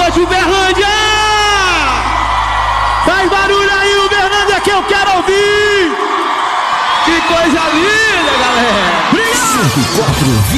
de Uberlândia! Faz barulho aí, Uberlândia, que eu quero ouvir! Que coisa linda, galera! Obrigado!